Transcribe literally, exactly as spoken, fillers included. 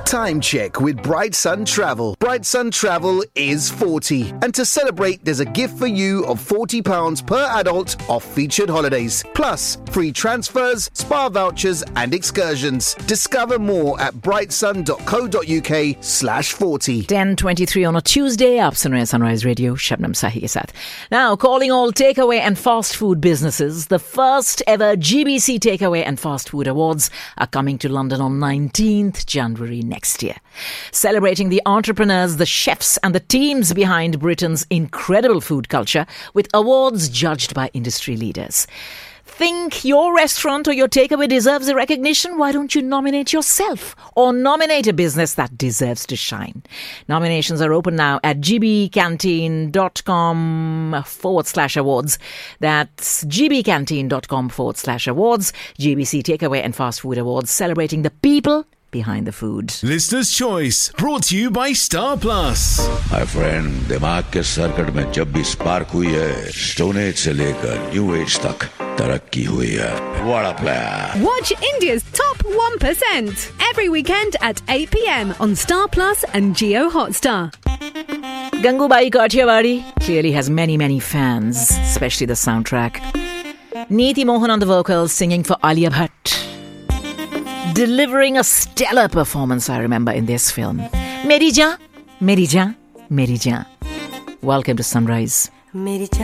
Time check with Bright Sun Travel. Bright Sun Travel is forty. And to celebrate, there's a gift for you of forty pounds per adult off featured holidays. Plus, free transfers, spa vouchers and excursions. Discover more at brightsun.co.uk slash 40. ten twenty-three on a Tuesday. आप सुन रहे हैं Sunrise Radio, Shabnam Sahi के साथ. Now, calling all takeaway and fast food businesses, the first ever G B C Takeaway and Fast Food Awards are coming to London on nineteenth January next year. Celebrating the entrepreneurs, the chefs and the teams behind Britain's incredible food culture with awards judged by industry leaders. Think your restaurant or your takeaway deserves a recognition? Why don't you nominate yourself or nominate a business that deserves to shine? Nominations are open now at gbcanteen.com forward slash awards. That's gbcanteen.com forward slash awards. G B C Takeaway and Fast Food Awards, celebrating the people behind the food. Listener's Choice, brought to you by Star Plus. My friend, दिमाग के circuit में जब भी spark हुई है, stone age से लेकर new age तक तरक्की हुई है. What a player! Watch India's top one percent every weekend at eight p.m. on Star Plus and Jio Hotstar. Gangubai Kathiawadi clearly has many, many fans, especially the soundtrack. Neeti Mohan on the vocals, singing for Alia Bhatt. Delivering a stellar performance, I remember, in this film. Meri Jaan, Meri Jaan, Meri Jaan. Welcome to Sunrise.